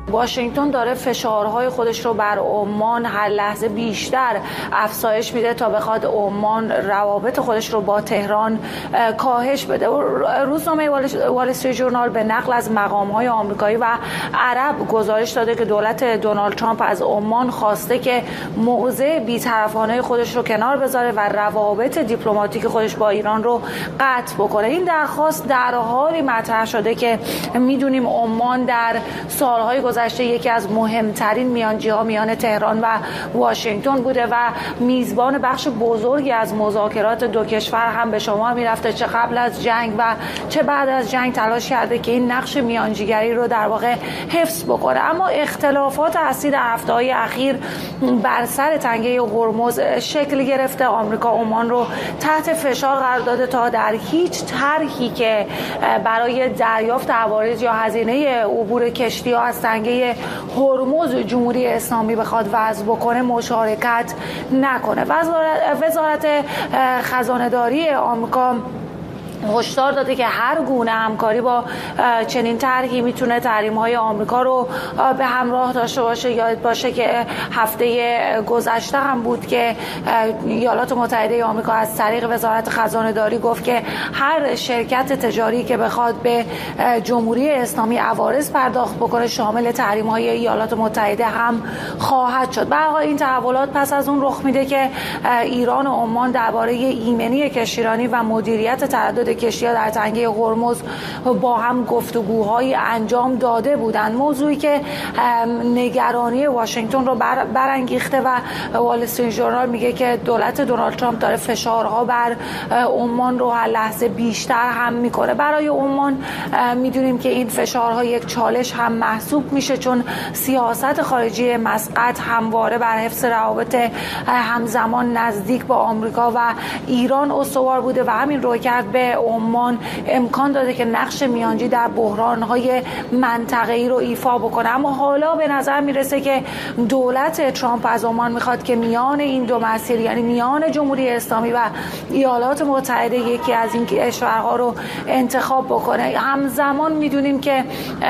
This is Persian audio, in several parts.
واشنگتن داره فشارهای خودش رو بر عمان هر لحظه بیشتر افزایش میده تا بخواد عمان روابط خودش رو با تهران کاهش بده. روزنامه وال استریت ژورنال به نقل از مقام‌های آمریکایی و عرب گزارش داده که دولت دونالد ترامپ از عمان خواسته که موضع بی‌طرفانه خودش رو کنار بذاره و روابط دیپلماتیک خودش با ایران رو قطع بکنه. این درخواست در حالی مطرح شده که میدونیم عمان در سالهای گذشته یکی از مهمترین میانجی‌ها میان تهران و واشنگتن بوده و میزبان بخش بزرگی از مذاکرات دو کشور هم به شمار میرفته، چه قبل از جنگ و چه بعد از جنگ تلاش کرده که این نقش میانجیگری رو در واقع حفظ بکنه. اما اختلافات اصلی در هفته‌های اخیر بر سر تنگه هرمز شکل گرفته. آمریکا عمان رو تحت فشار قرار داده تا در هیچ طرحی که برای دریافت عوارض یا هزینه عبور کشتی‌ها از تنگه هرمز جمهوری اسلامی بخواد وضع بکنه مشارکت نکنه. وزارت خزانه‌داری آمریکا هشدار داده که هر گونه همکاری با چنین طرحی میتونه تحریم‌های آمریکا رو به همراه داشته باشه. یاد باشه که هفته گذشته هم بود که ایالات متحده آمریکا از طریق وزارت خزانه‌داری گفت که هر شرکت تجاری که بخواد به جمهوری اسلامی عوارض پرداخت بکنه شامل تحریم‌های ایالات متحده هم خواهد شد. به هر حال این تحولات پس از اون رخ میده که ایران و عمان درباره ایمنی کشتیرانی و مدیریت تردد کشتی‌ها در تنگه هرمز با هم گفتگوهای انجام داده بودند، موضوعی که نگرانی واشنگتن رو برانگیخته و وال استریت ژورنال میگه که دولت دونالد ترامپ داره فشارها بر عمان رو هر لحظه بیشتر هم میکنه. برای عمان میدونیم که این فشارها یک چالش هم محسوب میشه، چون سیاست خارجی مسقط همواره بر حفظ روابط همزمان نزدیک با آمریکا و ایران استوار بوده و همین رویکرد به عمان امکان داده که نقش میانجی در بحران‌های منطقه‌ای رو ایفا بکنه. اما حالا به نظر میرسه که دولت ترامپ از عمان میخواد که میان این دو مسیر، یعنی میان جمهوری اسلامی و ایالات متحده، یکی از این کشورها رو انتخاب بکنه. همزمان میدونیم که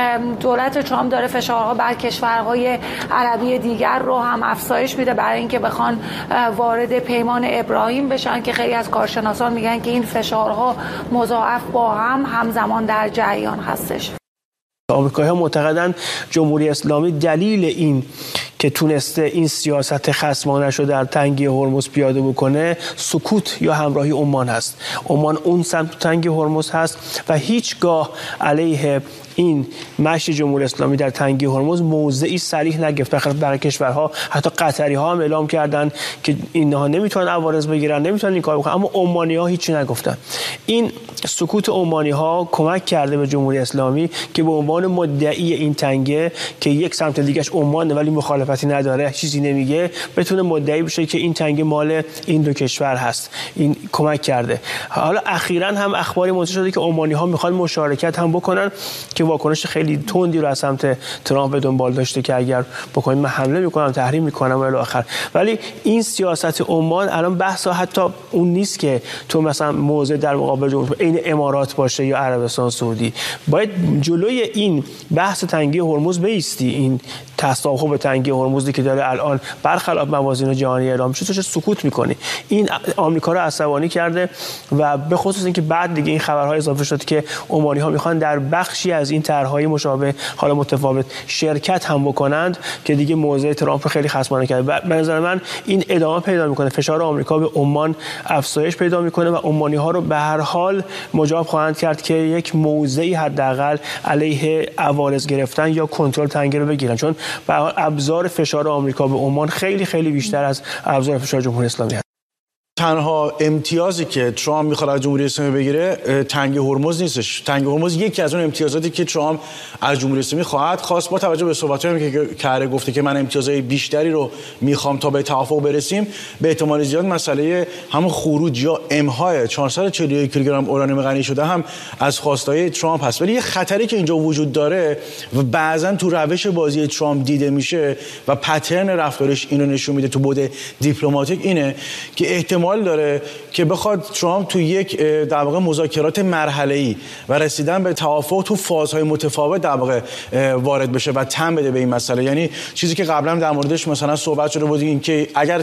دولت ترامپ داره فشارها بر کشورهای عربی دیگر رو هم افزایش میده برای اینکه بخوان وارد پیمان ابراهیم بشن که خیلی از کارشناسان میگن که این فشارها مضاعف با هم همزمان در جریان هستش. آمریکایی‌ها معتقدند جمهوری اسلامی دلیل این که تونسته این سیاست خصمانه‌اش رو در تنگه هرمز پیاده بکنه سکوت یا همراهی عمان هست. عمان اون سمت تنگه هرمز هست و هیچگاه علیه این مشی جمهوری اسلامی در تنگه هرمز موضعی صریح نگرفت. بقیه کشورها حتی قطری‌ها هم اعلام کردند که اینها نمیتونن عوارض بگیرن، نمیتونن این کارو بکنن، اما عمانی‌ها هیچی نگفتن. این سکوت عمانی‌ها کمک کرده به جمهوری اسلامی که به عنوان مدعی این تنگه که یک سمت دیگه‌اش عمان ولی مخالفتی نداره، چیزی نمیگه، بتونه مدعی بشه که این تنگه مال این دو کشور هست. این کمک کرده. حالا اخیراً هم اخباری منتشر شده که عمانی‌ها میخوان مشارکت هم بکنن که واکنش خیلی تندی رو از سمت ترامپ به دنبال داشته که اگر بکنید من حمله میکنم، تحریم میکنم و الی آخر. ولی این سیاست عمان الان بحثا حتی اون نیست که تو مثلا موضع در مقابل این امارات باشه یا عربستان سعودی. باید جلوی این بحث تنگه هرمز بایستی. این تصاحب تنگه هرمزی که داره الان برخلاف موازین جهانی اعلام شده چه سکوت میکنه. این آمریکا رو عصبانی کرده و به خصوص اینکه بعد دیگه این خبرها اضافه شد که عمانی‌ها میخوان در بخشی از این طرح‌های مشابه حالا متفاوت شرکت هم بکنند که دیگه موضع ترامپ رو خیلی خصمانه کرده. به نظر من این ادامه پیدا میکنه، فشار آمریکا به عمان افزایش پیدا میکنه و عمانی‌ها رو به هر حال مجاب خواهند کرد که یک موضعی حداقل علیه عوارض گرفتن یا کنترل تنگه رو بگیرن، چون ابزار فشار آمریکا به عمان خیلی خیلی بیشتر از ابزار فشار جمهوری اسلامی هست. تنها امتیازی که ترامپ میخواد از جمهوری اسلامی بگیره تنگه هرمز نیستش. تنگه هرمز یکی از اون امتیازاتی که ترامپ از جمهوری اسلامی خواهد خواست. با توجه به صحبتایی که کرده گفته که من امتیازهای بیشتری رو میخوام تا به توافق برسیم، به احتمال زیاد مسئله همون خروج یا امهای 441 کیلوگرم اورانیوم غنی شده هم از خواستهای ترامپ هست. ولی یه خطری که اینجا وجود داره و بعضا تو روش بازی ترامپ دیده میشه و پترن رفتارش اینو نشون میده تو بعد دیپلماتیک، اینه که احتمال احتمال داره که بخواد ترامپ تو یک در واقع مذاکرات مرحله‌ای و رسیدن به توافق تو فازهای متفاوت در واقع وارد بشه و تم بده به این مسئله. یعنی چیزی که قبلا در موردش مثلا صحبت شده بود این که اگر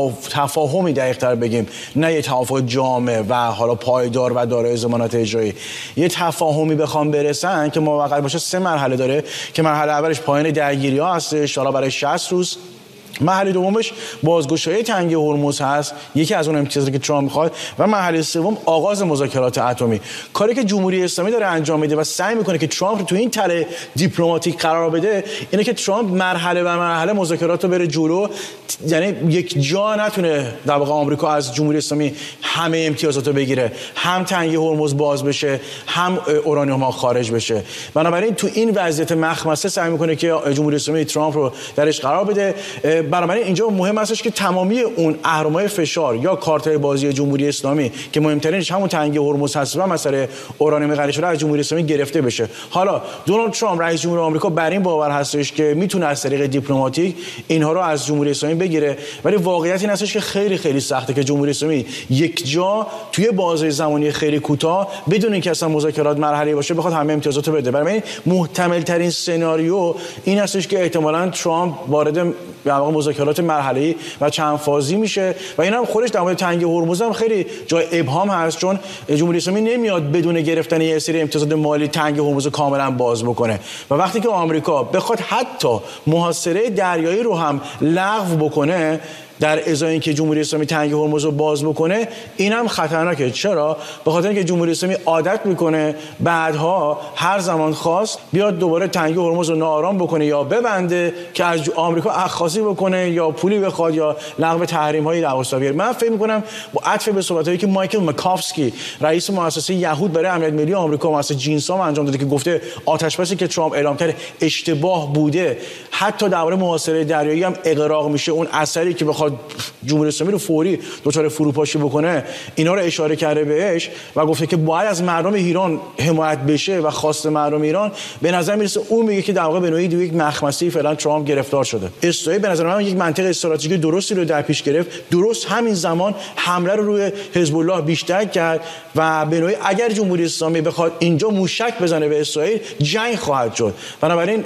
تفاهمی دقیق‌تر بگیم، نه یه توافق جامع و حالا پایدار و دارای ضمانت اجرایی، یه تفاهمی بخوام برسن که موقت باشه 3 مرحله داره که مرحله اولش پایان درگیری‌ها هستش حالا برای 60 روز، مرحله دومش بازگشایی تنگه هرمز هست، یکی از اون امتیازاتی که ترامپ میخواد، و مرحله سوم آغاز مذاکرات اتمی. کاری که جمهوری اسلامی داره انجام میده و سعی میکنه که ترامپ رو تو این تله دیپلماتیک قرار بده اینه که ترامپ مرحله به مرحله مذاکرات رو بره جلو، یعنی یک جا نتونه در واقع آمریکا از جمهوری اسلامی همه امتیازات رو بگیره، هم تنگه هرمز باز بشه هم اورانیوم ها خارج بشه. بنابراین تو این وضعیت مخمسه سعی میکنه که جمهوری اسلامی ترامپ رو درش قرار بده. بنابراین اینجا مهم هستش که تمامی اون اهرم‌های فشار یا کارت‌های بازی جمهوری اسلامی که مهمترینش همون تنگه هرمز هست و مسئله اورانیوم غنی شده از جمهوری اسلامی گرفته بشه. حالا دونالد ترامپ رئیس جمهور آمریکا بر این باور هستش که میتونه از طریق دیپلماتیک اینها رو از جمهوری اسلامی بگیره، ولی واقعیت این هستش که خیلی خیلی سخته که جمهوری اسلامی یک جا توی بازه زمانی خیلی کوتاه بدون اینکه اصلا مذاکرات مرحله‌ای باشه بخواد همه امتیازات رو بده. برای محتمل ترین سناریو این هستش که احتمالاً ترامپ وارد مذاکرات مرحله‌ای و چند فازی میشه و این هم خودش در مورد تنگه هرمز هم خیلی جای ابهام هست، چون جمهوری اسلامی نمیاد بدون گرفتن یه سری امتیازات مالی تنگه هرمز کاملا باز بکنه و وقتی که آمریکا بخواد حتی محاصره دریایی رو هم لغو بکنه در ازای اینکه جمهوری اسلامی تنگه هرمز رو باز بکنه، این هم خطرناکه. چرا؟ به خاطر اینکه جمهوری اسلامی عادت میکنه بعدها هر زمان خواست بیاد دوباره تنگه هرمز رو ناآرام بکنه یا ببنده که از آمریکا اخاذی بکنه یا پولی بخواد یا لغو تحریم‌های در بیاره. من فکر میکنم با عطف به صحبتایی که مایکل مکافسکی رئیس مؤسسه یهود برای امنیت ملی آمریکا مؤسسه جینسام انجام داده که گفته آتش‌بسی که ترامپ اعلام کرده اشتباه بوده، حتی درباره محاصره دریایی هم اغراق میشه، اون اثری که جمهوری اسلامی رو فوری دچار فروپاشی بکنه اینا رو اشاره کرده بهش و گفته که باید از مردم ایران حمایت بشه و خواست مردم ایران. به نظر میرسه اون میگه که در واقع به نوعی یک مخمسه‌ای فعلا ترامپ گرفتار شده. اسرائیل به نظر من یک منطق استراتژیکی درستی رو در پیش گرفت، درست همین زمان حمله رو روی حزب الله بیشتر کرد و به نوعی اگر جمهوری اسلامی بخواد اینجا موشک بزنه به اسرائیل جنگ خواهد شد. بنابراین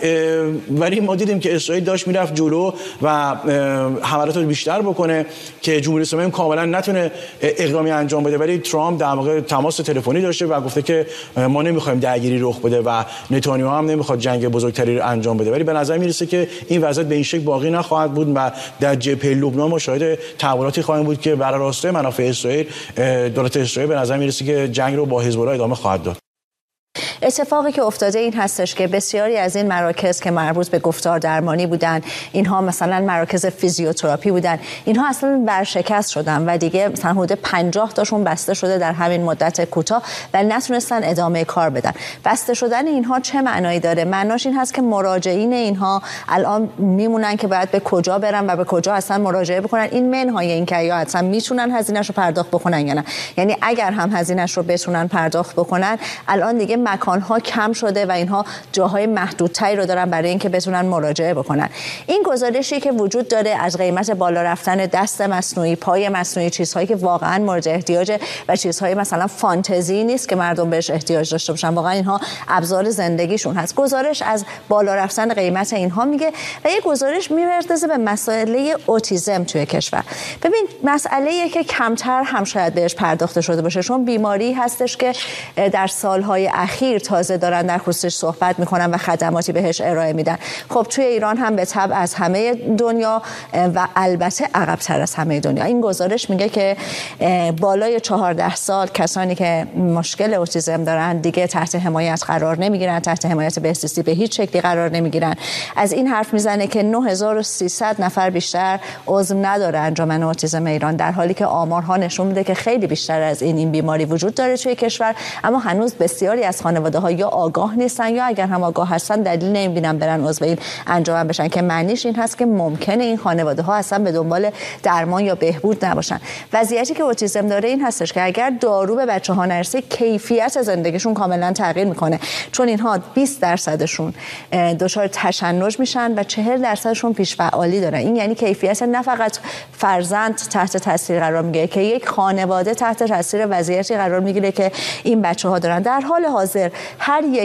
ولی ما دیدیم که اسرائیل داشت میرفت جلو و حملات رو بیشتر بکنه که جمهوری اسلامی کاملا نتونه اقدامی انجام بده، ولی ترامپ در واقع تماس تلفنی داشته و گفته که ما نمیخوایم درگیری رخ بده و نتانیاهو هم نمیخواد جنگ بزرگتری رو انجام بده. ولی به نظر میرسه که این وضعیت به این شکل باقی نخواهد بود و در جبهه لبنان ما شاهد تحولاتی خواهیم بود که بر راسته منافع اسرائیل دولت اسرائیل به نظر میرسه که جنگ رو با حزب الله ادامه خواهد داد. اتفاقی که افتاده این هستش که بسیاری از این مراکز که مربوط به گفتار درمانی بودن، اینها مثلا مراکز فیزیوتراپی بودن، اینها اصلا ورشکست شدن و دیگه مثلا حدود 50 تاشون بسته شده در همین مدت کوتاه و نتونستن ادامه کار بدن. بسته شدن اینها چه معنایی داره؟ معناش این هست که مراجعین اینها الان میمونن که باید به کجا برن و به کجا اصلا مراجعه بکنن. این منهای این که یا اصلا میتونن هزینه‌اش رو پرداخت بکنن یا نه. یعنی اگر هم هزینه‌اش رو بتونن پرداخت بکنن، الان دیگه مکان‌ها کم شده و اینها جاهای محدودتری رو دارن برای اینکه بتونن مراجعه بکنن. این گزارشی که وجود داره از قیمت بالا رفتن دست مصنوعی، پای مصنوعی، چیزهایی که واقعا مورد احتیاجه و چیزهای مثلا فانتزی نیست که مردم بهش احتیاج داشته باشن، واقعا اینها ابزار زندگیشون هست. گزارش از بالا رفتن قیمت اینها میگه و یه گزارش میپردازه به مسئله اوتیسم توی کشور. ببین مسئله‌ایه که کمتر هم شاید بهش پرداخته شده باشه، چون بیماری هستش که در سالهای اخیر تازه دارن در خصوصش صحبت میکنن و خدماتی بهش ارائه میدن. خب توی ایران هم به تبع از همه دنیا و البته عقب‌تر از همه دنیا. این گزارش میگه که بالای 14 سال کسانی که مشکل اوتیسم دارن دیگه تحت حمایت قرار نمیگیرن، تحت حمایت بهزیستی به هیچ شکلی قرار نمیگیرن. از این حرف میزنه که 9300 نفر بیشتر عضو نداره انجمن اوتیسم ایران، در حالی که آمارها نشون میده که خیلی بیشتر از این بیماری وجود داره توی کشور، اما هنوز بسیاری از خانواده خانواده ها یا آگاه نیستن یا اگر هم آگاه هستن دلیل نمیبینن برن عضو این انجمن بشن، که معنیش این هست که ممکنه این خانواده ها اصلا به دنبال درمان یا بهبود نباشن. وضعیتی که اوتیسم داره این هستش که اگر دارو به بچه‌ها نرسه کیفیت زندگیشون کاملا تغییر میکنه، چون اینها 20% دچار تشنج میشن و 40% پیش فعالی دارن. این یعنی کیفیت نه فقط فرزند تحت تاثیر قرار میگیره که یک خانواده تحت تاثیر وضعیتی قرار میگیره که این بچه‌ها دارن. در حال حاضر هر